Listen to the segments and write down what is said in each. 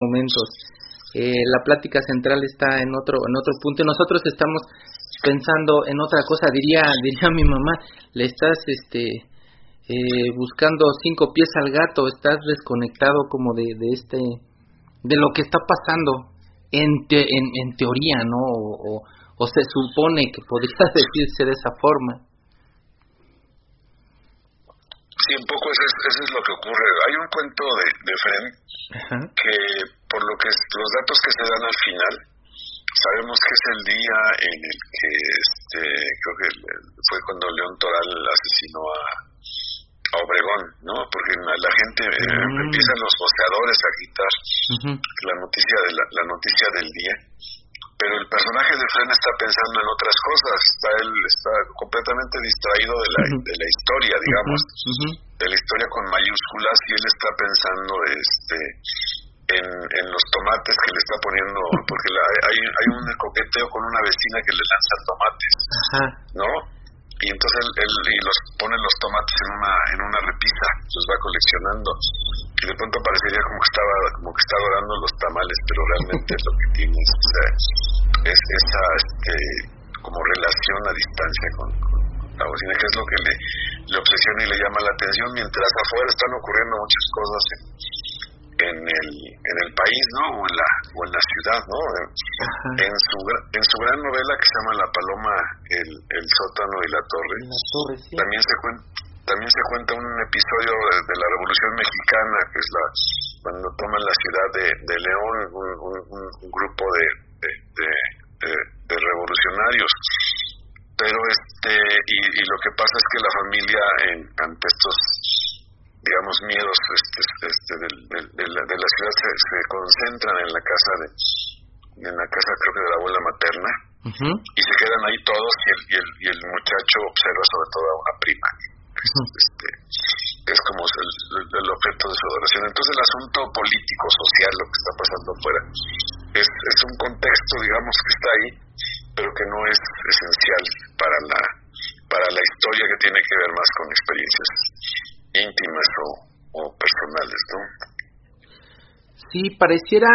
momentos. La plática central está en otro punto y nosotros estamos pensando en otra cosa. Diría mi mamá, le estás buscando 5 pies al gato, estás desconectado como de lo que está pasando en teoría, ¿no? O se supone que podría decirse de esa forma. Sí, un poco eso es lo que ocurre. Hay un cuento de Fren que, por lo que los datos que se dan al final, sabemos que es el día en el que creo que fue cuando León Toral asesinó a Obregón, ¿no? Porque la gente empiezan los voceadores a gritar la noticia del día, pero el personaje de Fren está pensando en otras cosas. Él está completamente distraído de la historia, digamos, de la historia con mayúsculas, y él está pensando en los tomates que le está poniendo, porque hay un coqueteo con una vecina que le lanza tomates, ¿no? Y entonces él los pone los tomates en una repisa, los va coleccionando, y de pronto parecería como que está adorando los tamales, pero realmente lo que tiene es esa como relación a distancia con la bocina, que es lo que le obsesiona y le llama la atención, mientras afuera están ocurriendo muchas cosas en el país, ¿no? O en la ciudad, ¿no? En su gran novela que se llama La Paloma, el sótano y la torre, sí. También se cuenta un episodio de la Revolución Mexicana, que es cuando toman la ciudad de León un grupo de revolucionarios, pero y lo que pasa es que la familia ante estos, digamos, miedos de la ciudad se concentran en la casa creo que de la abuela materna, y se quedan ahí todos, y el muchacho observa sobre todo a una prima, es como el objeto de su adoración. Entonces el asunto político, social, lo que está pasando afuera, es un contexto, digamos, que está ahí, pero que no es esencial para la historia, que tiene que ver más con experiencias íntimas o personales, ¿no? Sí, pareciera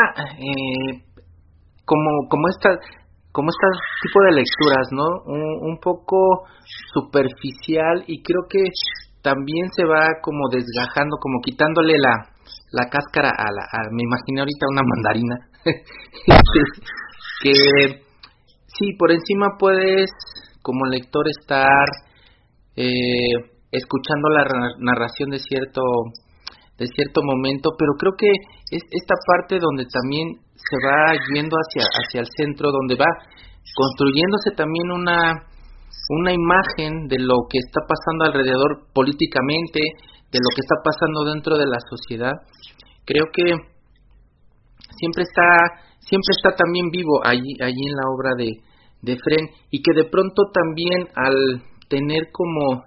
como este tipo de lecturas, ¿no? Un poco superficial, y creo que también se va como desgajando, como quitándole la cáscara me imaginé ahorita una mandarina que sí, por encima puedes como lector estar escuchando la narración de cierto momento, pero creo que es esta parte donde también se va yendo hacia el centro, donde va construyéndose también una imagen de lo que está pasando alrededor políticamente, de lo que está pasando dentro de la sociedad. Creo que siempre está también vivo allí en la obra de Fren, y que de pronto también, al tener como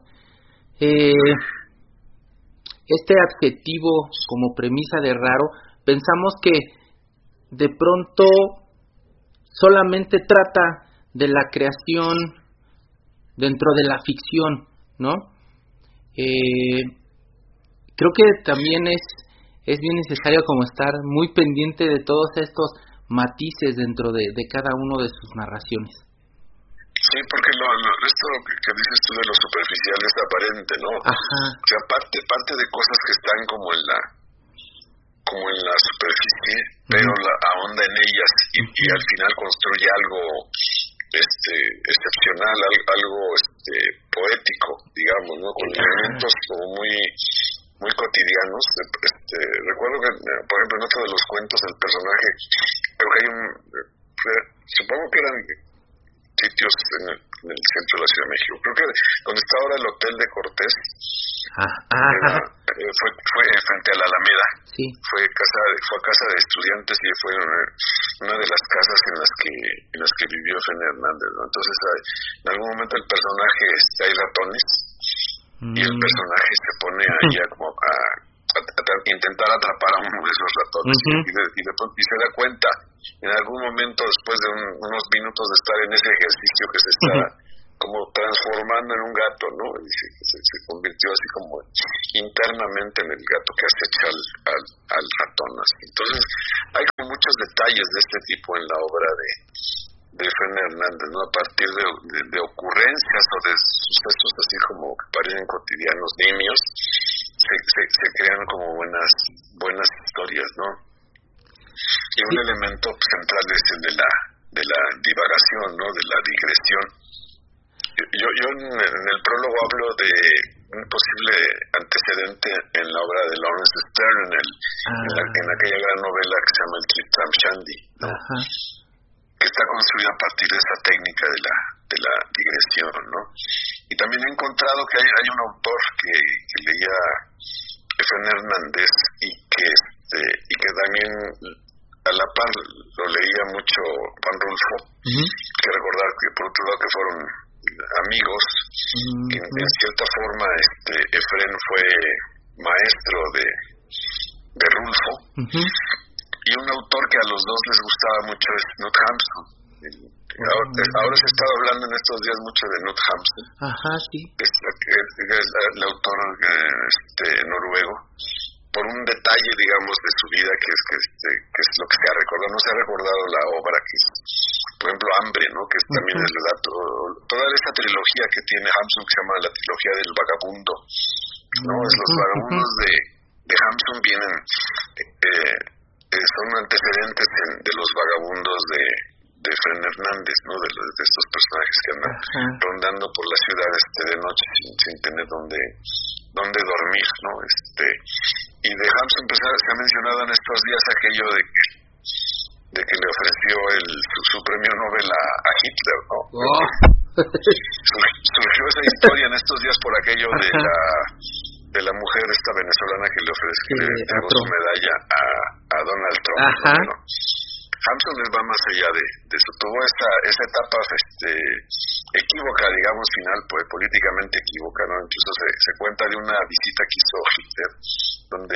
este adjetivo como premisa de raro, pensamos que de pronto solamente trata de la creación dentro de la ficción, ¿no? Creo que también es bien necesario como estar muy pendiente de todos estos matices dentro de cada uno de sus narraciones. Sí, porque esto que dices tú de lo superficial es aparente, ¿no? O sea, parte de cosas que están como en la superficie, pero ahonda en ellas y al final construye algo excepcional, algo poético, digamos, ¿no? Con elementos como muy cotidianos. Recuerdo que, por ejemplo, en otro de los cuentos, el personaje, creo que hay supongo que eran sitios en el centro de la Ciudad de México, creo que donde está ahora el Hotel de Cortés, fue frente a la Alameda, sí. Fue casa de estudiantes, y fue una de las casas en las que vivió Fene Hernández, ¿no? Entonces en algún momento el personaje, hay ratones, y el personaje se pone ahí como a intentar atrapar a uno de esos ratones, y se da cuenta en algún momento, después de unos minutos de estar en ese ejercicio que se está como transformando en un gato, ¿no? Y se convirtió así como internamente en el gato que acecha al ratón. Así. Entonces, hay como muchos detalles de este tipo en la obra de Efren Hernández, ¿no? A partir de ocurrencias o de sucesos así como que parecen cotidianos, nimios, se crean como buenas historias, ¿no? Y un elemento central es el de la divagación, ¿no? De la digresión. Yo en el prólogo hablo de un posible antecedente en la obra de Lawrence Stern, en aquella gran novela que se llama El Triptych Shandy, ¿no? Que está construida a partir de esa técnica de la digresión, ¿no? Y también he encontrado que hay un autor que leía Efren Hernández y que también a la par lo leía mucho Juan Rulfo. Que recordar que por otro lado que fueron amigos, que en cierta forma Efren fue maestro de Rulfo. Y un autor que a los dos les gustaba mucho es Knut Hamsun. Ahora se está hablando en estos días mucho de Knut Hamsun. Sí. Que es el autor noruego, por un detalle, digamos, de su vida que es lo que se ha recordado. No se ha recordado la obra que es, por ejemplo, Hambre, ¿no? Que es también el relato, toda esa trilogía que tiene Hamsun, que se llama la trilogía del vagabundo, ¿no? Los vagabundos de Hamsun vienen, son antecedentes de los vagabundos de Efren Hernández, ¿no? De estos personajes que andan rondando por la ciudad de noche sin tener dónde dormir, ¿no? Y de Hamsun se ha mencionado en estos días aquello de que le ofreció su premio Nobel a Hitler, ¿no? Surgió esa historia en estos días por aquello de la mujer esta venezolana que le entregó su medalla a Donald Trump, ¿no? Hamsun va más allá de eso. Tuvo esa etapa equívoca, digamos, final, pues políticamente equívoca, ¿no? Incluso se cuenta de una visita que hizo Hitler, donde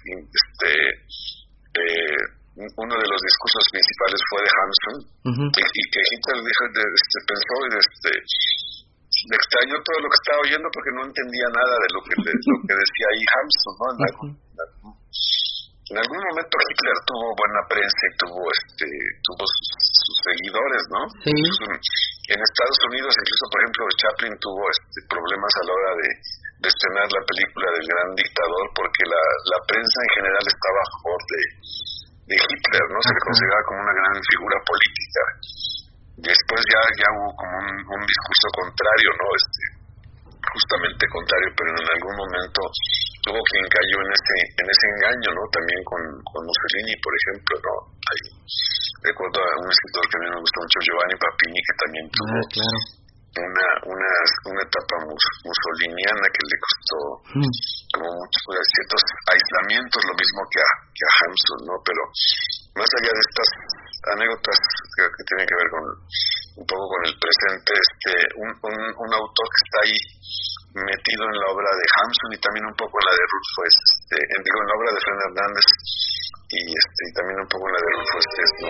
uno de los discursos principales fue de Hamsun, y que Hitler pensó y le extrañó todo lo que estaba oyendo porque no entendía nada de lo que decía ahí Hamsun, ¿no? En algún momento Hitler tuvo buena prensa y tuvo sus seguidores, ¿no? Sí. En Estados Unidos, incluso, por ejemplo, Chaplin tuvo problemas a la hora de estrenar la película del Gran Dictador porque la prensa en general estaba a favor de Hitler, ¿no? Se le consideraba como una gran figura política. Después ya hubo como un discurso contrario, ¿no? Justamente contrario, pero en algún momento hubo quien cayó en ese engaño, ¿no? También con Mussolini, por ejemplo, ¿no? Recuerdo a un escritor que a mí me gusta mucho, Giovanni Papini, que también tuvo una etapa mussoliniana que le costó como muchos ciertos aislamientos, lo mismo que a Hamsun, ¿no? Pero más allá de estas anécdotas que tienen que ver un poco con el presente, un autor que está ahí metido en la obra de Hamsun y también un poco en la de Rulfo, en la obra de Efren Hernández y también un poco en la de Rulfo,